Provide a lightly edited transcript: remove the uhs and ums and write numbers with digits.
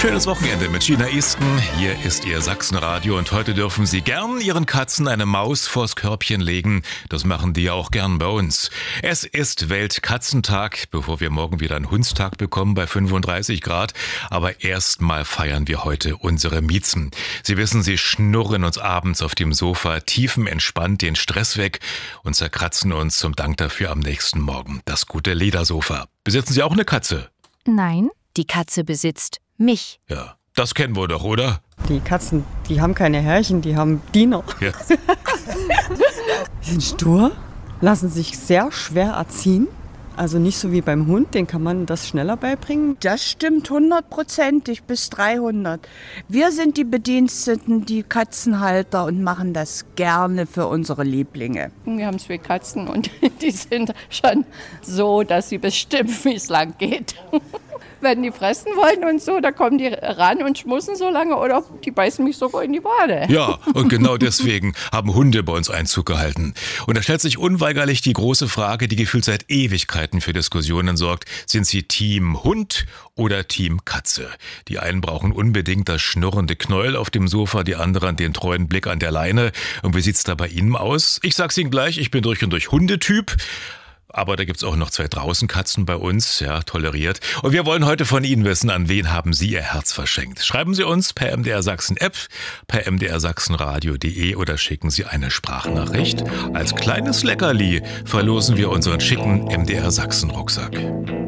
Schönes Wochenende mit Gina Easton. Hier ist Ihr Sachsenradio und heute dürfen Sie gern Ihren Katzen eine Maus vors Körbchen legen. Das machen die ja auch gern bei uns. Es ist Weltkatzentag, bevor wir morgen wieder einen Hundstag bekommen bei 35 Grad. Aber erstmal feiern wir heute unsere Miezen. Sie wissen, sie schnurren uns abends auf dem Sofa tiefenentspannt den Stress weg und zerkratzen uns zum Dank dafür am nächsten Morgen das gute Ledersofa. Besitzen Sie auch eine Katze? Nein, die Katze besitzt mich. Ja, das kennen wir doch, oder? Die Katzen, die haben keine Herrchen, die haben Diener. Ja. Die sind stur, lassen sich sehr schwer erziehen. Also nicht so wie beim Hund, den kann man das schneller beibringen. Das stimmt 100%, bis 300. Wir sind die Bediensteten, die Katzenhalter und machen das gerne für unsere Lieblinge. Wir haben 2 Katzen und die sind schon so, dass sie bestimmen, wie es lang geht. Wenn die fressen wollen und so, da kommen die ran und schmussen so lange oder die beißen mich sogar in die Wade. Ja, und genau deswegen haben Hunde bei uns Einzug gehalten. Und da stellt sich unweigerlich die große Frage, die gefühlt seit Ewigkeiten für Diskussionen sorgt. Sind Sie Team Hund oder Team Katze? Die einen brauchen unbedingt das schnurrende Knäuel auf dem Sofa, die anderen den treuen Blick an der Leine. Und wie sieht's da bei Ihnen aus? Ich sag's Ihnen gleich, ich bin durch und durch Hundetyp. Aber da gibt's auch noch 2 Draußenkatzen bei uns, ja, toleriert. Und wir wollen heute von Ihnen wissen, an wen haben Sie Ihr Herz verschenkt? Schreiben Sie uns per MDR Sachsen App, per mdrsachsenradio.de oder schicken Sie eine Sprachnachricht. Als kleines Leckerli verlosen wir unseren schicken MDR Sachsen Rucksack.